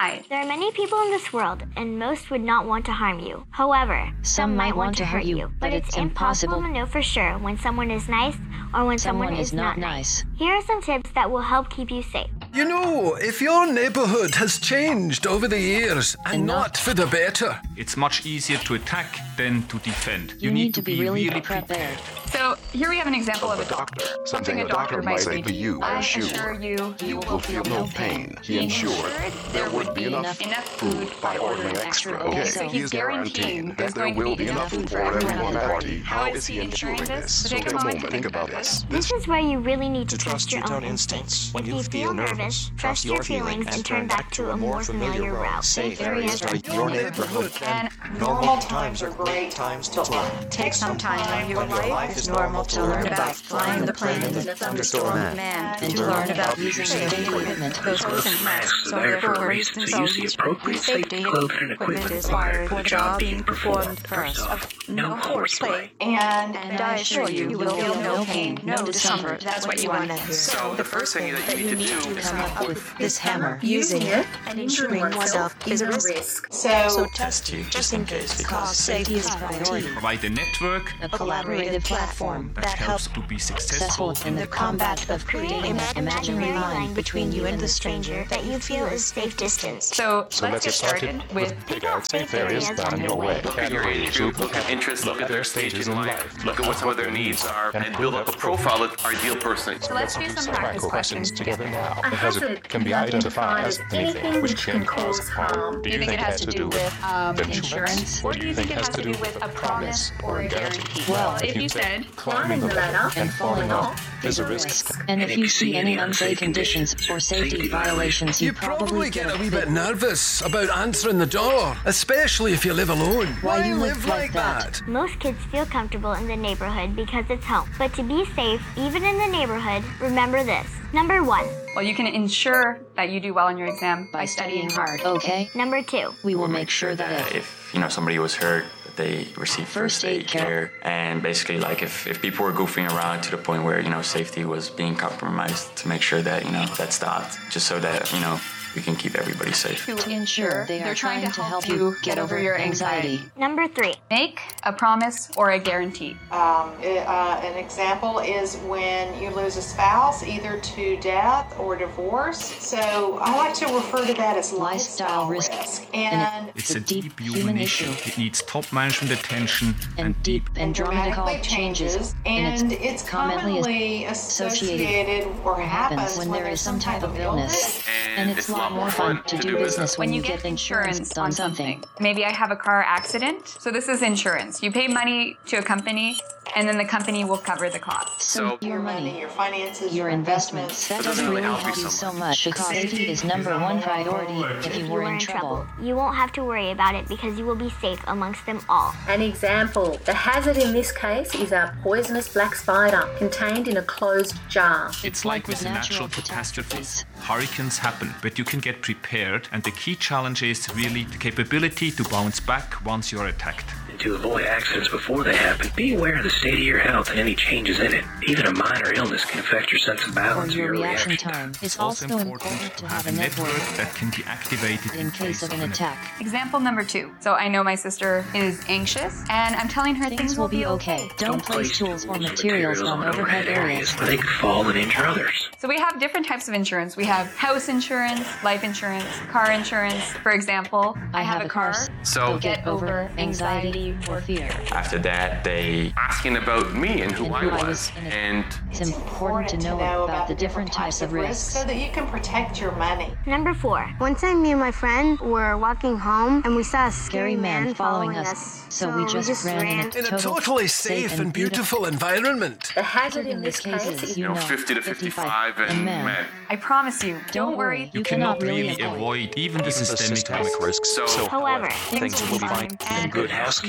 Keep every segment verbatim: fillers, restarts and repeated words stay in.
Hi. There are many people in this world, and most would not want to harm you. However, some, some might want to hurt you, but it's, it's impossible to know for sure when someone is nice or when someone, someone is, is not nice. nice. Here are some tips that will help keep you safe. You know, if your neighborhood has changed over the years and, and not, not for the better, it's much easier to attack than to defend. You, you need, need to be, be really, really prepared. So here we have an example of a doctor. Something a doctor might say to you, I assure assure you, you will feel no pain. He ensured there would be enough food by ordering extra. Okay, so he is guaranteeing that there will be enough food for everyone at the party. How is he ensuring this? So take a moment, think about this. This is where you really need to, to trust your own instincts. When you feel nervous, trust your feelings and turn back to a more familiar route. Safe areas like your neighborhood. And normal times are great times to learn. Take some time in your life. It's normal to learn about flying the plane in the thunderstorm man and to learn about using safety equipment. Those masks are there for a reason, so use the appropriate safety clothing and equipment required for the job being performed. First off, no horseplay. And, and I assure you, you will feel no pain, no discomfort. That's what you want to hear. So the first thing that you need to do is come up with this hammer. Using it and injuring oneself is a risk. So, so test you just in case, because safety is a priority. Provide a network, a collaborative platform that, that helps to be successful in the combat of creating an imaginary line between you and the stranger that you feel is safe distance. So, so let's get started with pick out safe areas down your way. Look at your age group, look at interests, look at their stages in life, look at what some of their needs are, and build up a profile of our ideal person. So let's do some practice questions together now. A hazard can be identified as anything which can cause harm. Do you think it has to do with um, insurance? Or do you think it has to do with a promise or a guarantee? Well, if you said climbing the ladder and falling off is a risk. And if you see any unsafe conditions or safety violations, you, you probably get a wee bit nervous about answering the door, especially if you live alone. Why, Why you live like that? that? Most kids feel comfortable in the neighborhood because it's home. But to be safe, even in the neighborhood, remember this. Number one. Well, you can ensure that you do well in your exam by studying hard, okay? Number two. We will make sure that if, if you know, somebody was hurt, they receive first aid care. And basically, like, if, if people were goofing around to the point where, you know, safety was being compromised, to make sure that, you know, that stopped, just so that, you know, we can keep everybody safe. To ensure they are trying, trying to help you get over your anxiety. Number three. Make a promise or a guarantee. Um, it, uh, an example is when you lose a spouse, either to death or divorce. So I like to refer to that as lifestyle, lifestyle risk. risk. And, and it's, it's a deep human issue. It needs top management attention and, and deep and dramatical changes. changes. And, and it's, it's commonly associated or happens when there is some type of illness. And, and it's a lot more fun to do business when you get insurance on something. Maybe I have a car accident. So this is insurance. You pay money to a company, and then the company will cover the cost. So your money, your finances, your investments, that doesn't really help you so much because safety is number one priority if you were in trouble. You won't have to worry about it because you will be safe amongst them all. An example. The hazard in this case is a poisonous black spider contained in a closed jar. It's like with natural catastrophes. Hurricanes happen, but you can get prepared, and the key challenge is really the capability to bounce back once you're attacked. To avoid accidents before they happen, be aware of the state of your health and any changes in it. Even a minor illness can affect your sense of balance or your, your reaction, reaction time. It's, it's also, also important, important to have a network, network that can be activated in case of an attack. Example number two. So I know my sister is anxious, and I'm telling her things, things will be okay. Don't, Don't place tools or materials on overhead areas where they can fall and injure others. So we have different types of insurance. We have house insurance, life insurance, car insurance. For example, I, I have, have a car, car so get over anxiety or fear. After that, they asking about me and who, and I, who was. I was. And it's important to know, to know about the different types of risks so that you can protect your money. Number four. One time, me and my friend were walking home, and we saw a scary, scary man, man following us. us. So, so we just, we just ran, ran in a, in a totally safe and, and beautiful environment. The hazard in this case is, you know, fifty to fifty-five and man. I promise you, don't worry. You, you cannot really avoid even the systemic risks. So, however, things will be fine. And good housekeeping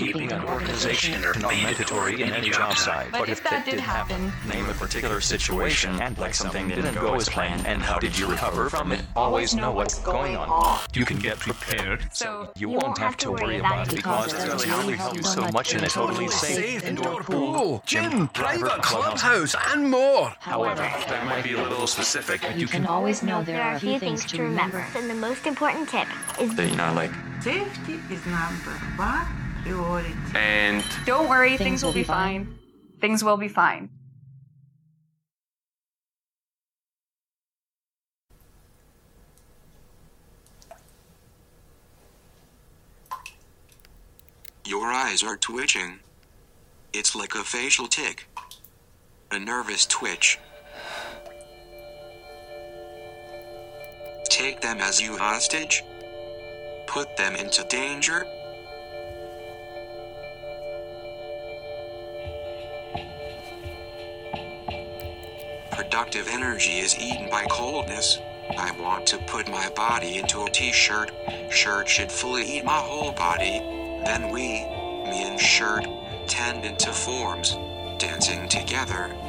Keeping an organization are not mandatory in any job site. But if that did happen, name a particular situation and like something that didn't go as planned, and how did you recover from it? Always know what's going on. You can get prepared. So You won't have to worry about it because it will only help you so much in a totally safe indoor pool, gym, private clubhouse, and more. However, That might be a little specific. you can always know There are a few things to remember. And the most important tip is That, you know, like Safety is number one priority. And don't worry, things will be fine. Things will be fine. Your eyes are twitching. It's like a facial tic. A nervous twitch. Take them as you hostage. Put them into danger. Productive energy is eaten by coldness. I want to put my body into a t-shirt. Shirt should fully eat my whole body. Then we, me and shirt, tend into forms, dancing together.